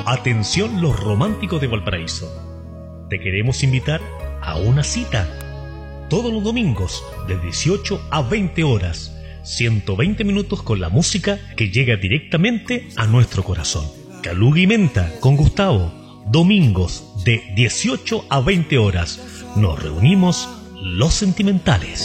Atención los románticos de Valparaíso. Te queremos invitar a una cita. Todos los domingos, de 18 a 20 horas. 120 minutos con la música que llega directamente a nuestro corazón. Caluga y Menta con Gustavo. Domingos, de 18 a 20 horas. Nos reunimos los sentimentales.